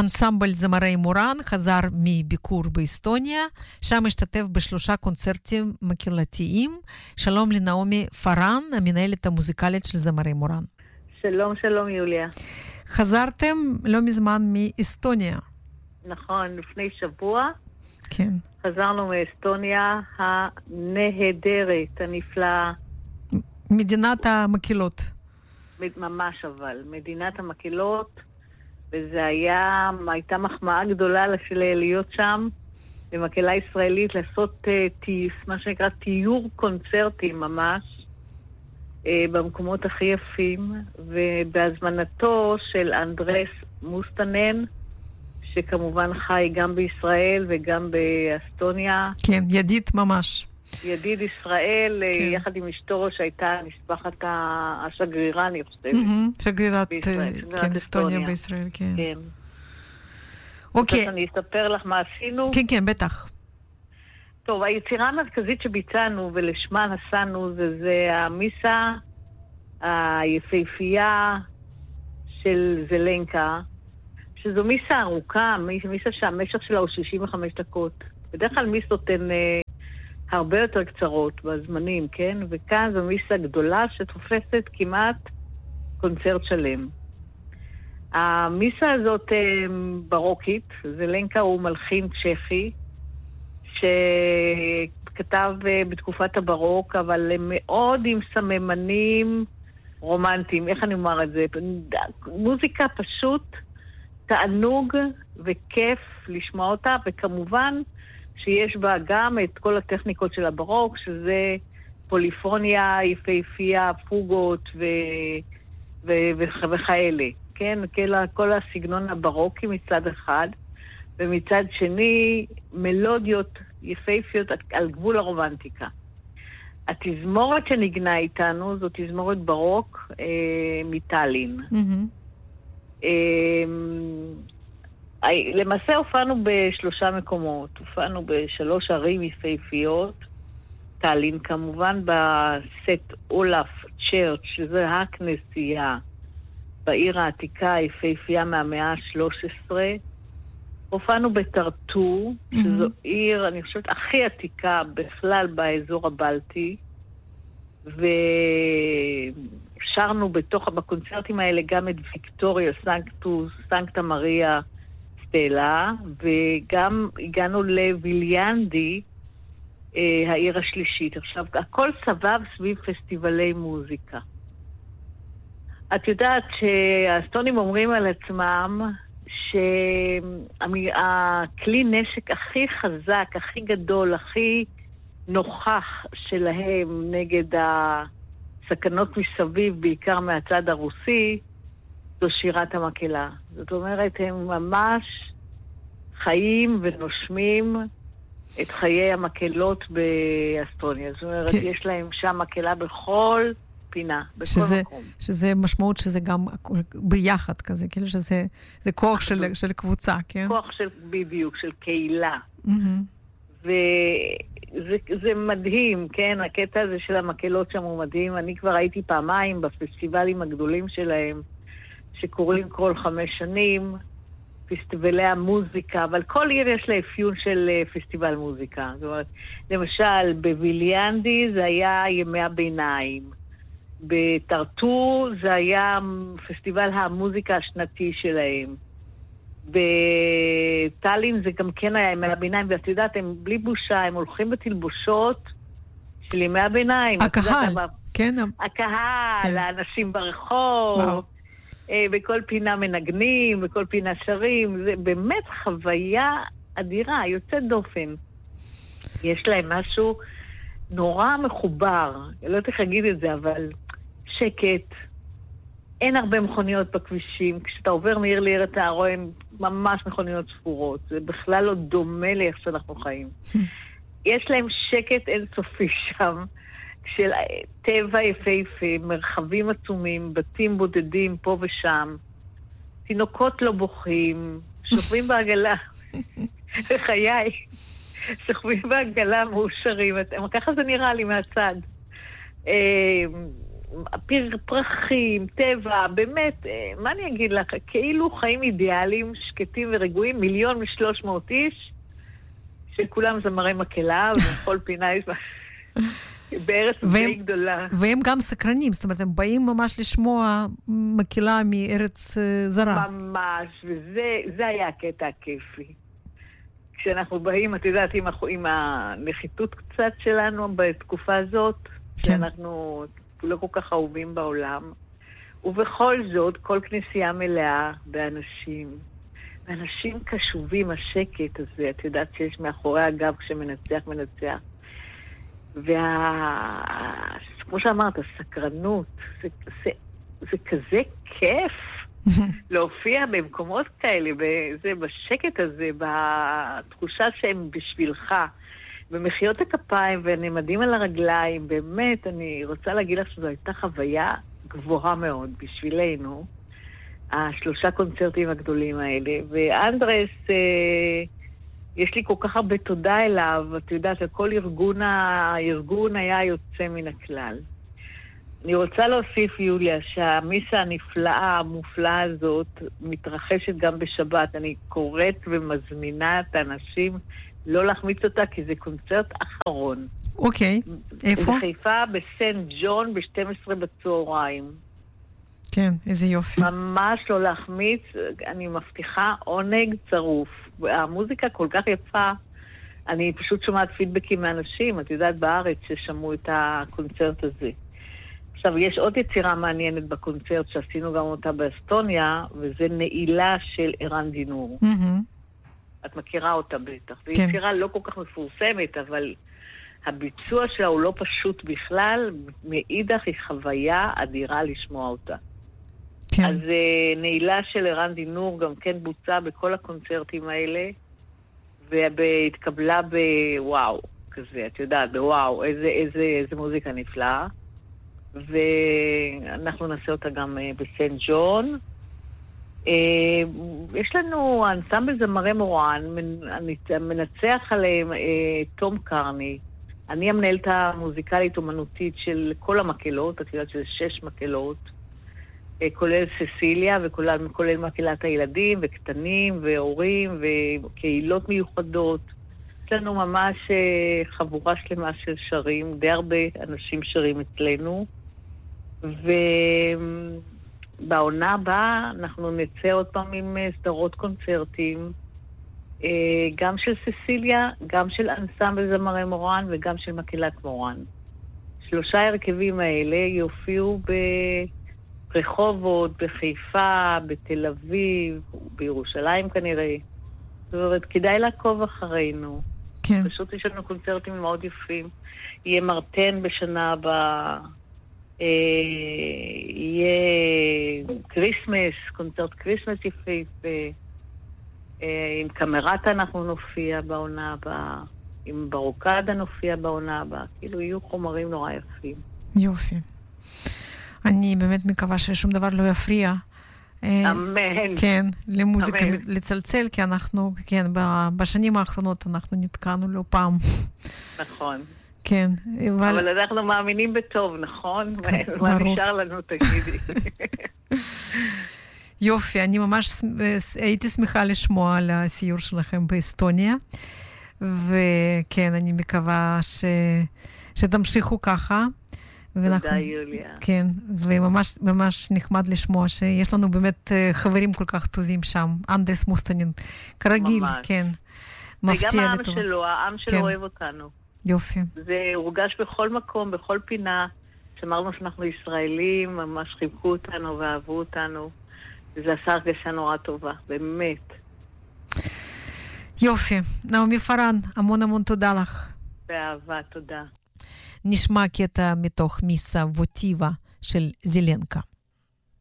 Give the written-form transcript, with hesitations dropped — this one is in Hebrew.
אנסמבל זמרי מורן חזר מביקור באסטוניה, שם השתתף ב3 קונצרטים מקהילתיים. שלום לנעמי פארן, המנהלת המוזיקלית של זמרי מורן. שלום, שלום יוליה. חזרתם לא מזמן מאסטוניה. נכון, לפני שבוע. כן. חזרנו מאסטוניה הנהדרת, הנפלאה. מדינת המקהלות. ממש אבל, מדינת המקהלות, וזה הייתה מחמאה גדולה להיות שם, במקהלה ישראלית, לעשות מה שנקרא תיור קונצרטים ממש, במקומות הכי יפים, ובהזמנתו של אנדרס מוסטנן, שכמובן חי גם בישראל וגם באסטוניה. כן, ידיד ממש. ידיד ישראל, כן. יחד עם אשתו שהייתה משפחת השגרירה, אני חושבת. שגרירת אסטוניה בישראל, כן. כן. אוקיי. אז אני אספר לך מה עשינו. כן, כן, בטח. טוב, היצירה המרכזית שביצענו ולשמה נסענו זה המיסה היפהפייה של זלנקה, שזו מיסה ארוכה, מיסה שהמשך שלה הוא 65 דקות. בדרך כלל מיסות הן הרבה יותר קצרות בזמנים, כן? וכאן זו מיסה גדולה שתופסת כמעט קונצרט שלם. המיסה הזאת ברוקית, זלנקה הוא מלחין צ'כי, שכתב בתקופת הברוק, אבל מאוד עם סממנים רומנטיים. איך אני אומר את זה? מוזיקה פשוט תענוג וכיף לשמוע אותה, וכמובן שיש בה גם את כל הטכניקות של הברוק, שזה פוליפוניה, יפהפייה, פוגות וכאלה. כן? כל הסגנון הברוקי מצד אחד, ומצד שני מלודיות יפהפיות על גבול הרומנטיקה. התזמורת שנגנה איתנו זו תזמורת ברוק מטאלין. למעשה הופענו ב3 מקומות. הופענו ב3 ערים יפהפיות. טאלין כמובן בסט אולף צ'רץ', שזה הכנסייה בעיר העתיקה היפהפייה מהמאה ה-13. הופענו בטרטו, שזו עיר, אני חושבת, הכי עתיקה בכלל באזור הבלטי, ושרנו בקונצרטים האלה גם את ויקטוריה סנקטה מריה סטלה, וגם הגענו לוויליאנדי, העיר השלישית. עכשיו, הכל סבב סביב פסטיבלי מוזיקה. את יודעת שהאסטונים אומרים על עצמם שהכלי נשק הכי חזק, הכי גדול, הכי נוכח שלהם נגד הסכנות מסביב, בעיקר מהצד הרוסי, זו שירת המקהלה. זאת אומרת, הם ממש חיים ונושמים את חיי המקהלות באסטוניה. זאת אומרת, יש להם שם מקהלה בכל פינה, בכל מקום. שזה משמעות שזה גם ביחד כזה, כאילו שזה כוח של קבוצה, כן? כוח של, בדיוק, של קהילה. וזה מדהים, כן? הקטע הזה של המקהלות שם הוא מדהים. אני כבר הייתי פעמיים בפסטיבלים הגדולים שלהם, שקורים כל 5 שנים, פסטיבלי המוזיקה, אבל כל עיר יש לה אפיון של פסטיבל מוזיקה. זאת אומרת, למשל, בוויליאנדי זה היה ימי הביניים. בטרטו זה היה פסטיבל המוזיקה השנתי שלהם. בטאלין זה גם כן היה ימי הביניים, ואת יודעת, הם בלי בושה, הם הולכים בתלבושות של ימי הביניים. הקהל, כן. הקהל, האנשים ברחוב, בכל פינה מנגנים, בכל פינה שרים. זה באמת חוויה אדירה, יוצאת דופן. יש להם משהו נורא מחובר, אני לא יודעת איך להגיד את זה, אבל שקט, אין הרבה מכוניות בכבישים, כשאתה עובר מעיר לעיר אתה רואה ממש מכוניות ספורות, זה בכלל לא דומה לי איך שאנחנו חיים. יש להם שקט אינסופי שם, של טבע יפהפה, מרחבים עצומים, בתים בודדים פה ושם, תינוקות לא בוכים, שוכבים בעגלה, בחיי, שוכבים בעגלה מאושרים, ככה זה נראה לי מהצד. פרחים, טבע, באמת, מה אני אגיד לך? כאילו חיים אידיאליים, שקטים ורגועים, 1,300,000 איש, שכולם זמרי מקהלה, ובכל פינה יש בארץ די גדולה. והם גם סקרנים, זאת אומרת, הם באים ממש לשמוע מקהלה מארץ זרה. ממש, וזה היה הקטע הכיפי. כשאנחנו באים, את יודעת, עם הנחיתות קצת שלנו בתקופה הזאת, שאנחנו לא כל כך אהובים בעולם, ובכל זאת, כל כנסייה מלאה באנשים, ואנשים קשובים, השקט הזה, את יודעת שיש מאחורי הגב כשמנצח, כמו שאמרת, הסקרנות, זה כזה כיף להופיע במקומות כאלה, בשקט הזה, בתחושה שהם בשבילך, במחיאות הכפיים ונעמדים על הרגליים, באמת, אני רוצה להגיד לך שזו הייתה חוויה גבוהה מאוד בשבילנו, 3 קונצרטים הגדולים האלה, ואנדרס, יש לי כל כך הרבה תודה אליו, את יודעת, כל הארגון היה יוצא מן הכלל. אני רוצה להוסיף, יוליה, שהמיסה הנפלאה, המופלאה הזאת, מתרחשת גם בשבת. אני קוראת ומזמינה את האנשים לא להחמיץ אותה, כי זה קונצרט אחרון. אוקיי, איפה? בחיפה, בסנט ג'ון, ב-12 בצהריים. כן, איזה יופי. ממש לא להחמיץ, אני מבטיחה עונג צרוף. המוזיקה כל כך יפה, אני פשוט שומעת פידבקים מאנשים, את יודעת, בארץ ששמעו את הקונצרט הזה. עכשיו, יש עוד יצירה מעניינת בקונצרט שעשינו גם אותה באסטוניה, וזה נעילה של ערן דינור. את מכירה אותה בטח. זו יצירה לא כל כך מפורסמת, אבל הביצוע שלה הוא לא פשוט בכלל, מאידך היא חוויה אדירה לשמוע אותה. כן. אז נעילה של ערן דינור גם כן בוצעה בכל הקונצרטים האלה, והתקבלה בוואו, כזה, את יודעת, בוואו, איזה מוזיקה נפלאה. ואנחנו נעשה אותה גם בסנט ג'ון. יש לנו אנסמבל זמרי מורן, מנצח עליהם תום קרני. אני המנהלת המוזיקלית אומנותית של כל המקהלות, את יודעת שזה 6 מקהלות, כולל ססיליה וכולל מקהלת הילדים וקטנים והורים וקהילות מיוחדות. יש לנו ממש חבורה שלמה של שרים, די הרבה אנשים שרים אצלנו. ובעונה הבאה אנחנו נצא עוד פעם עם סדרות קונצרטים, גם של ססיליה, גם של אנסמבל זמרי מורן וגם של מקהלת מורן. 3 הרכבים האלה יופיעו ברחובות, בחיפה, בתל אביב, בירושלים כנראה. זאת אומרת, כדאי לעקוב אחרינו. כן. פשוט יש לנו קונצרטים מאוד יפים. יהיה מרטן בשנה הבאה. יהיה קריסמס, קונצרט קריסמס יפהפה, עם קמרטה אנחנו נופיע בעונה הבאה, עם ברוקדה נופיע בעונה הבאה, כאילו יהיו חומרים נורא יפים. יופי. אני באמת מקווה ששום דבר לא יפריע. אמן. כן, למוזיקה לצלצל, כי אנחנו, כן, בשנים האחרונות אנחנו נתקענו לא פעם. נכון. כן, אבל אנחנו מאמינים בטוב, נכון? מה נשאר לנו, תגידי. יופי, אני ממש הייתי שמחה לשמוע על הסיור שלכם באסטוניה, וכן, אני מקווה שתמשיכו ככה. תודה, יוליה. כן, וממש נחמד לשמוע שיש לנו באמת חברים כל כך טובים שם. אנדרס מוסטנין, כרגיל, כן. וגם העם שלו, העם שלו אוהב אותנו. יופי. זה הורגש בכל מקום, בכל פינה. שאמרנו שאנחנו ישראלים, ממש חיבקו אותנו ואהבו אותנו. וזה עשה הרגשה נורא טובה, באמת. יופי. נעמי פארן, המון תודה לך. באהבה, תודה. נשמע קטע מתוך מיסה ווטיבה של זילנקה.